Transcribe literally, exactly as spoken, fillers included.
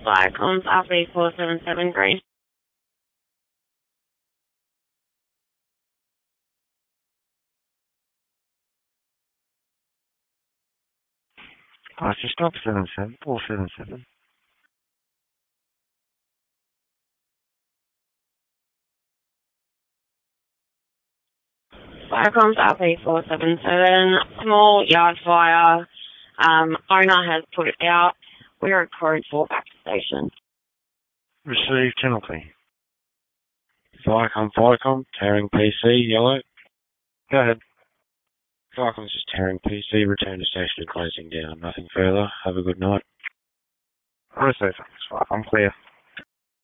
Viacom's R V four seven seven Green. Oh, just stop seven seven, four seven seven. Viacom's R V four seven seven, small yard fire. Um, owner has put it out. We are code four back to station. Receive penalty. Viacom, Viacom, tearing P C, yellow. Go ahead. Viacom's just tearing P C, return to station and closing down. Nothing further. Have a good night. Receive. I'm clear.